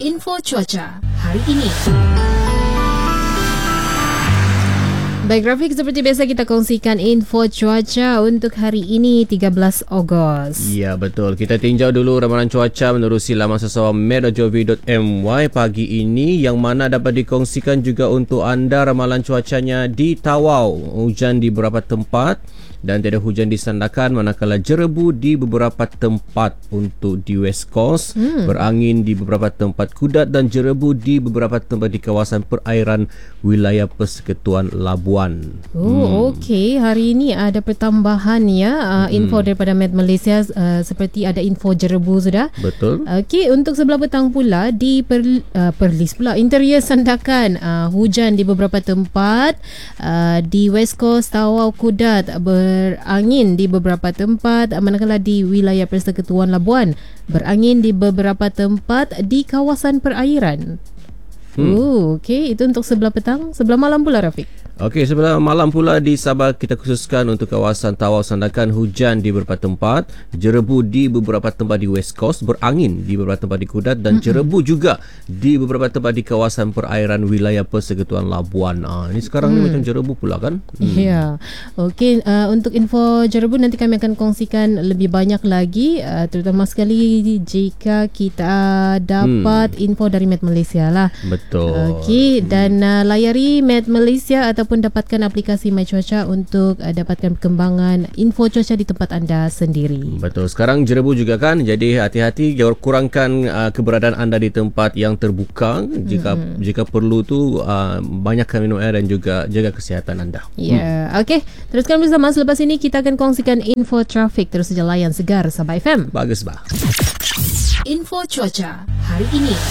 Info cuaca hari ini. Baik Rafiq, seperti biasa kita kongsikan info cuaca untuk hari ini 13 Ogos. Ya betul, kita tinjau dulu ramalan cuaca menerusi laman sesuai met.gov.my pagi ini, yang mana dapat dikongsikan juga untuk anda ramalan cuacanya di Tawau. Hujan di beberapa tempat dan tiada hujan di Sandakan, manakala jerebu di beberapa tempat. Untuk di West Coast, berangin di beberapa tempat, Kudat dan jerebu di beberapa tempat di kawasan perairan wilayah Persekutuan Labuan. Okey, hari ini ada pertambahan ya, info daripada Met Malaysia, seperti ada info jerebu sudah. Betul. Okey, untuk sebelah petang pula di Perlis pula, interior Sandakan, hujan di beberapa tempat, di West Coast, Tawau, Kudat berangin di beberapa tempat, manakala di wilayah Persekutuan Labuan berangin di beberapa tempat di kawasan perairan. Okey, itu untuk sebelah petang. Sebelah malam pula Rafiq. Okey, sebelah malam pula di Sabah kita khususkan untuk kawasan Tawau Sandakan, hujan di beberapa tempat, jerebu di beberapa tempat di West Coast, berangin di beberapa tempat di Kudat dan jerebu juga di beberapa tempat di kawasan perairan wilayah Persekutuan Labuan. Ini sekarang ni macam jerebu pula kan? Ya. Okey, untuk info jerebu nanti kami akan kongsikan lebih banyak lagi, terutama sekali jika kita dapat info dari Met Malaysia lah. Betul. Okey, dan layari Met Malaysia ataupun dapatkan aplikasi My Cuaca untuk dapatkan perkembangan info cuaca di tempat anda sendiri. Betul. Sekarang jerebu juga kan, jadi hati-hati, kurangkan keberadaan anda di tempat yang terbuka. Jika perlu tu banyakkan minum air dan juga jaga kesihatan anda. Ya, okey. Teruskan bersama. Selepas ini kita akan kongsikan info trafik. Terus saja layan Segar Sabah FM. Bagus bah. Info cuaca hari ini.